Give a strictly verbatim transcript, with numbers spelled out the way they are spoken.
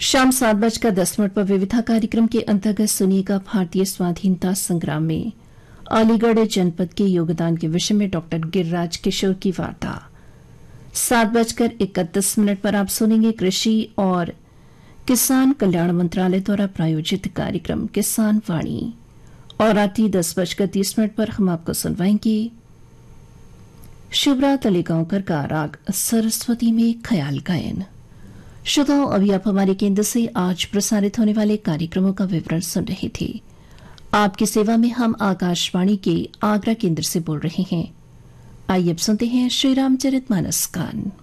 शाम सात बजकर दस मिनट पर विविधा कार्यक्रम के अंतर्गत सुनिएगा भारतीय स्वाधीनता संग्राम में अलीगढ़ जनपद के योगदान के विषय में डॉक्टर गिरिराज किशोर की वार्ता। सात बजकर इकतीस मिनट पर आप सुनेंगे कृषि और किसान कल्याण मंत्रालय द्वारा प्रायोजित कार्यक्रम किसान वाणी। और रात्रि दस बजकर तीस मिनट पर हम आपको सुनवाएंगे शिवराज तलेगांवकर का राग सरस्वती में ख्याल गायन। श्रोताओं, अभी आप हमारे केंद्र से आज प्रसारित होने वाले कार्यक्रमों का विवरण सुन रहे थे। आपकी सेवा में हम आकाशवाणी के आगरा केंद्र से बोल रहे हैं। आइए अब सुनते हैं श्री रामचरितमानस गान।